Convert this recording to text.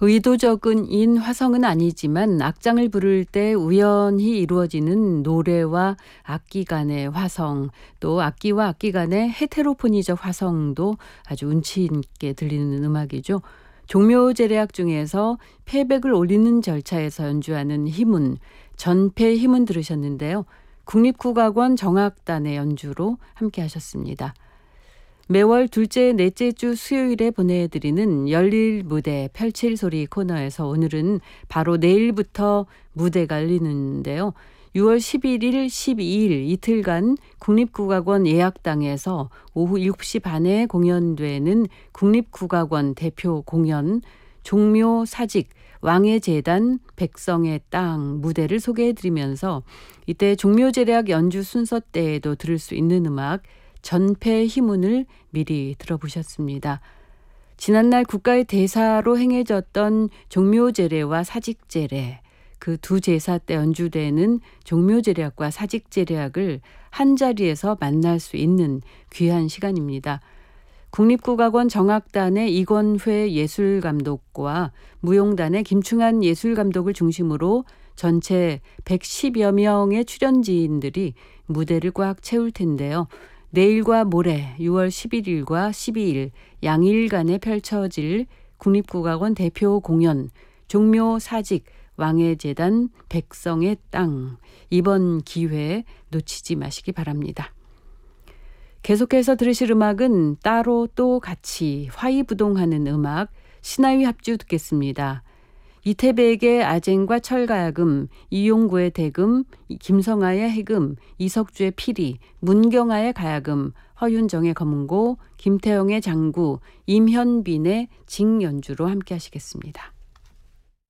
의도적인 화성은 아니지만 악장을 부를 때 우연히 이루어지는 노래와 악기 간의 화성, 또 악기와 악기 간의 헤테로포니적 화성도 아주 운치 있게 들리는 음악이죠. 종묘제례악 중에서 패백을 올리는 절차에서 연주하는 희문, 전패 희문 들으셨는데요. 국립국악원 정악단의 연주로 함께 하셨습니다. 매월 둘째, 넷째 주 수요일에 보내드리는 열릴 무대 펼칠 소리 코너에서 오늘은 바로 내일부터 무대가 열리는데요. 6월 11일, 12일 이틀간 국립국악원 예약당에서 오후 7시 반에 공연되는 국립국악원 대표 공연 종묘 사직 왕의 제단 백성의 땅 무대를 소개해드리면서 이때 종묘제례악 연주 순서 때에도 들을 수 있는 음악 전패 희문을 미리 들어보셨습니다. 지난날 국가의 대사로 행해졌던 종묘제례와 사직제례, 그 두 제사 때 연주되는 종묘제례악과 사직제례악을 한자리에서 만날 수 있는 귀한 시간입니다. 국립국악원 정악단의 이건회 예술감독과 무용단의 김충한 예술감독을 중심으로 전체 110여 명의 출연진들이 무대를 꽉 채울 텐데요. 내일과 모레 6월 11일과 12일 양일간에 펼쳐질 국립국악원 대표 공연 종묘 사직 왕의 제단 백성의 땅, 이번 기회 놓치지 마시기 바랍니다. 계속해서 들으실 음악은 따로 또 같이 화이부동하는 음악 신하위 합주 듣겠습니다. 이태백의 아쟁과 철가야금, 이용구의 대금, 김성아의 해금, 이석주의 피리, 문경아의 가야금, 허윤정의 검은고, 김태영의 장구, 임현빈의 징연주로 함께 하시겠습니다.